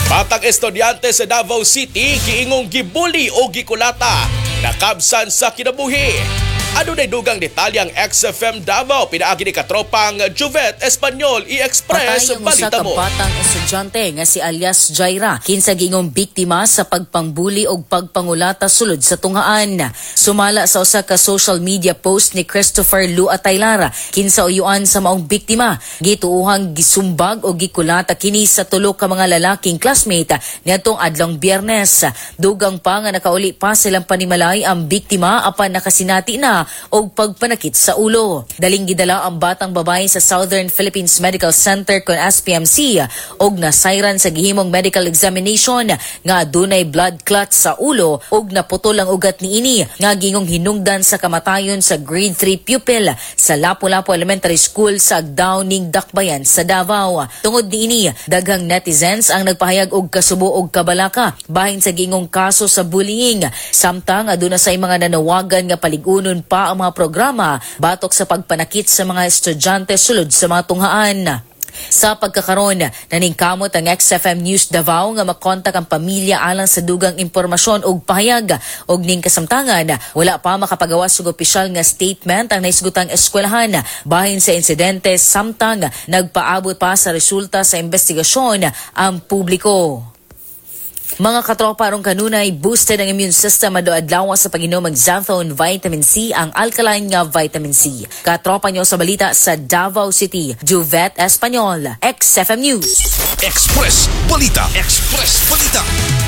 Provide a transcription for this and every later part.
Batang estudyante sa Davao City giingong gibuli o gikulata nakabsan sa kinabuhi. Ano na dugang detalyang XFM Davao pinaagi ni katropang Juvet Espanyol i-express balita mo. Patay ang usa ka batang estudyante nga si alias Jaira kinsa giingong biktima sa pagpangbuli og pagpangulata sulod sa tungaan. Sumala sa usa ka social media post ni Christopher Lu Ataylara kinsa uyuan sa maong biktima, gituuhang gisumbag o gikulata kini sa tulo ka mga lalaking classmate niadtong adlong Biyernes. Dugang pa nga nakauli pa silang panimalay ang biktima apan nakasinati na og pagpanakit sa ulo. Daling gidala ang batang babae sa Southern Philippines Medical Center kon SPMC og nasayran sa gihimong medical examination nga adunay blood clot sa ulo og naputol ang ugat niini nga gingong hinungdan sa kamatayon sa grade 3 pupil sa Lapu-Lapu Elementary School sa Downing, Dakbayan sa Davao. Tungod niini, daghang netizens ang nagpahayag og kasubo og kabalaka bahin sa gingong kaso sa bullying. Samtang aduna say mga nanawagan nga paligunon pa ang mga programa batok sa pagpanakit sa mga estudyante sulod sa mga tunghaan. Sa pagkakaron, naningkamot ang XFM News Davao nga makontak ang pamilya alang sa dugang impormasyon og pahayag og ning kasamtangan wala pa makapagawas og opisyal nga statement ang naisgutang eskwelahan bahin sa insidente samtang nagpaabot pa sa resulta sa investigasyon ang publiko. Mga katropa arong kanunay boosted ang immune system adlaw sa pag-inom og Xanthone Vitamin C, ang alkaline nga vitamin C. Katropa nyo sa balita sa Davao City, Juvet Espanyol, XFM News. Express Balita. Express Balita.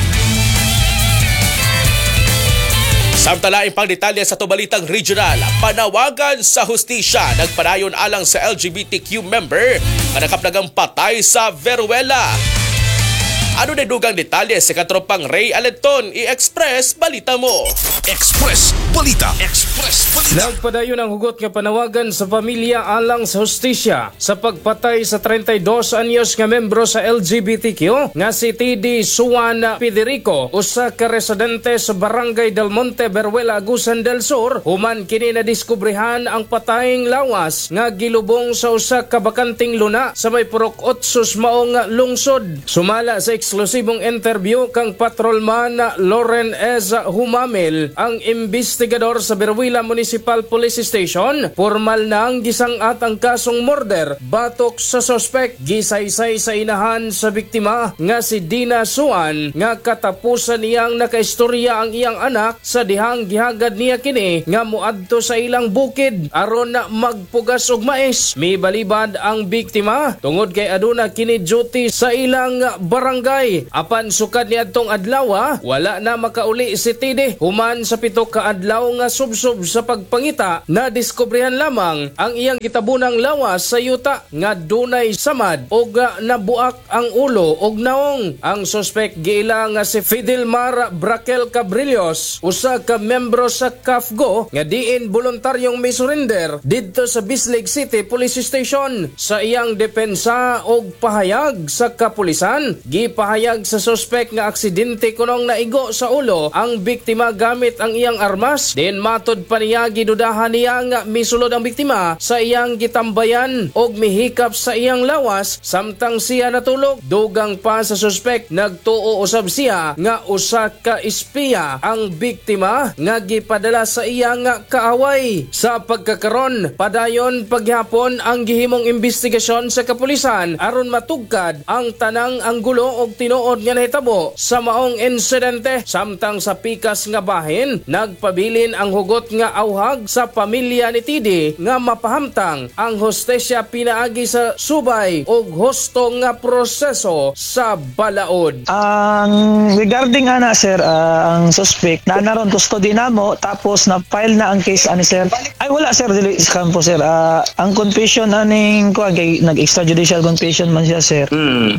Samtalaing pang detalye sa tubalitang regional, panawagan sa hustisya nagpadayon alang sa LGBTQ member nga nakapnagang patay sa Veruela. Ano na dugang detalye sa katropang Ray Alenton, i-express balita mo. Express Balita. Express Balita. Nagpadayon ang hugot nga panawagan sa pamilya alang sa hustisya sa pagpatay sa 32 anyos nga membro sa LGBTQ nga si TD Suan Federico, usa ka residente sa Barangay Del Monte, Veruela, Agusan del Sur. Human kini na diskubrihan ang patayng lawas nga gilubong sa usa ka bakanting luna sa may Purok 8 maong lungsod. Sumala sa eksklusibong interview kang patrolman Loren Ez Humamel, ang investigador sa Veruela Municipal Police Station, formal na ang gisangat ang kasong murder batok sa suspect. Gisaysay sa inahan sa biktima nga si Dina Suan nga katapusan niyang nakaistorya ang iyang anak sa dihang gihagad niya kini nga muadto sa ilang bukid aron na magpugas og mais. May balibad ang biktima tungod kay aduna kini duty sa ilang barangay. Apan sukad niadtong adlaw wala na makauli si Tide. Human sa 7 ka adlaw nga subsob sa pagpangita na diskubrihan lamang ang iyang gitabunang lawas sa yuta nga dunay samad og nabuak ang ulo og naong. Ang suspect giila nga si Fidelmar Brakel Cabrillos, usa ka membro sa CAFGO nga diin voluntaryong may surrender didto sa Bislig City Police Station. Sa iyang depensa og pahayag sa kapulisan, gipahayag sa suspect nga aksidente kunong naigo sa ulo ang biktima gamit ang iyang armas. Din matod pa niya gidudahan niya nga misulod ang biktima sa iyang gitambayan og mihikap sa iyang lawas samtang siya natulog. Dugang pa sa suspect nagtuo usab siya nga usa ka espiya ang biktima nga gipadala sa iyang kaaway. Sa pagkakaron, padayon paghapon ang gihimong investigasyon sa kapulisan aron matugkad ang tanang anggulo og tinuod nga nahitabo sa maong insidente. Samtang sa pikas nga bahin, nagpabilin ang hugot nga awhag sa pamilya ni Tidi nga mapahamtang ang hostesya pinaagi sa subay og husto nga proseso sa balaod. Regarding ana sir, ang suspect na naron custody namo tapos na file na ang case ani sir. Ay wala sir dili sa kampo sir. Ang confession aning ko kay nag-extrajudicial confession man siya sir.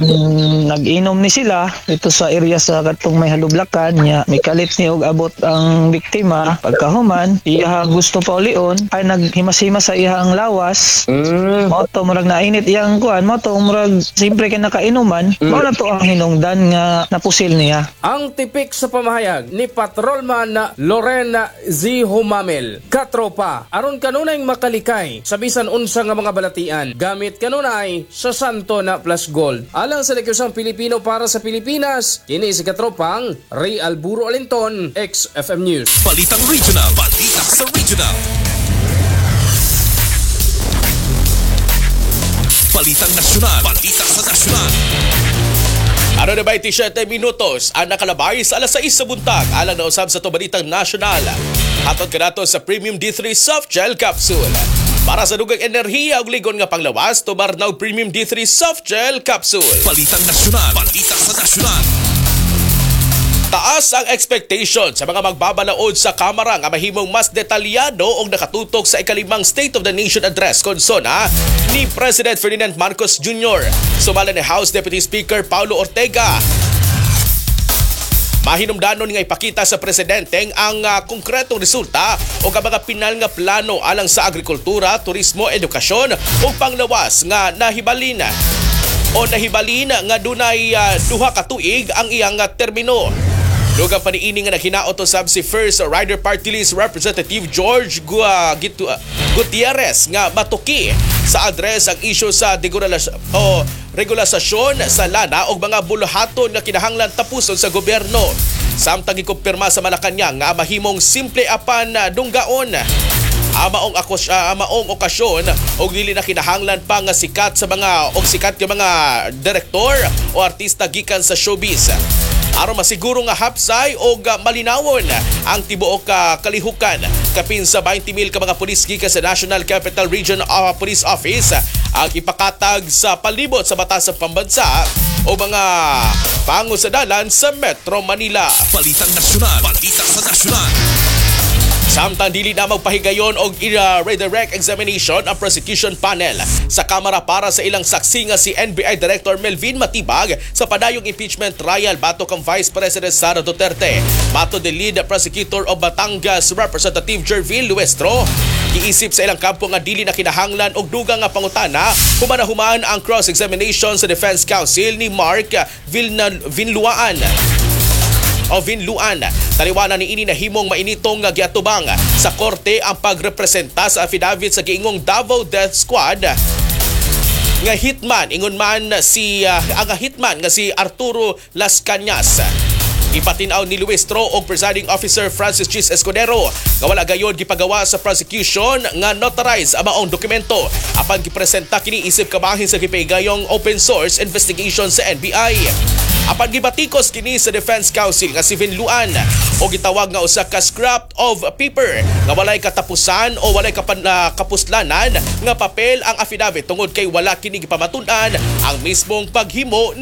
Nag-inom ni sila ito sa area sa katong may halublakan niya. May kalit ni og abot ang biktima. Pagkahuman iya gusto pa ulion ay naghimas-himas sa iyang lawas. Mao to murag nainit iyang kuan, mao to murag simpre kay nakainuman. Mao na to ang hinungdan nga napusil niya. Ang tipik sa pamahayag ni Patrolman Lorena Z. Humamel. Katropa, aron kanunay makalikay sa bisan unsa nga mga balatian gamit kanunay sa Santo na Plus Gold. Alang sa Negosyong Pilipino para sa Pilipinas. Kini si katropang Ray Alburo Alinton, XFM News. Balitang regional. Balita sa regional. Balitang nasyonal. Balita sa nasyonal. Ano na ba 27 minutos ang nakalabay sa alas 6 sa buntag alang na usab sa Balitang Nasyonal. Hatod ka nato sa Premium D3 Soft Gel Capsule. Para sa dugang enerhiya ug ligon nga panglawas, tubar na og Premium D3 Soft Gel Capsule. Balitang nasyonal. Balita sa nasyonal. Taas ang expectation sa mga magbabalaod sa Kamara nga mahimong mas detalyado o nakatutok sa ikalimang State of the Nation Address konsona ni President Ferdinand Marcos Jr. Sumala ni House Deputy Speaker Paulo Ortega. Mahinumdanon nga ipakita sa presidente ang konkretong resulta o mga pinal nga plano alang sa agrikultura, turismo, edukasyon o panglawas nga nahibalin nga dunay duha ka tuig ang iyang termino. Dugang paniini nga naghinaot usab si First Rider Party List Representative George Gutierrez nga matuki sa address ang isyu sa regulasyon sa lana o mga buluhaton nga kinahanglan tapuson sa gobyerno. Samtang gikumpirma sa Malacañang nga mahimong simple apan dunggaon amaong okasyon o dili na kinahanglan pa nga sikat nga mga direktor o artista gikan sa showbiz. Aron masiguro nga hapsay o malinawon ang tibuok kalihukan. Kapin sa 20,000 ka mga pulis gikan sa National Capital Region Police Office ang ipakatag sa palibot sa batas sa pambansa o mga pangusadalan sa Metro Manila. Balitang nasyonal. Balita sa nasyonal. Samtang dili na magpahigayon og redirect examination ang prosecution panel sa Kamara para sa ilang saksi nga si NBI Director Melvin Matibag sa padayong impeachment trial batok ang Vice President Sara Duterte. Bato the lead prosecutor of Batangas Representative Jervil Luestro. Giisip sa ilang kampo nga dili na kinahanglan og dugang nga pangutana humanahuman ang cross-examination sa Defense Counsel ni Mark Vinluan. Taliwanan ni ini na himong mainitong giatubang sa korte ang pagrepresenta sa affidavit sa giingong Davao Death Squad nga hitman ingon man ang hitman nga si Arturo Las Cañas. Ipatinaw ni Luistro o Presiding Officer Francis Chis Escudero nga wala gayon gipagawa sa prosecution nga notarize ang maong dokumento apan gipresenta kini isip kabahin sa gipahigayong open source investigation sa NBI. Apan gibatikos kini sa Defense Counsel nga si Vinluan o gitawag nga usa ka scrap of paper nga walay katapusan o walay kapuslanan nga papel ang affidavit tungod kay wala kini gipamatun-an ang mismong paghimo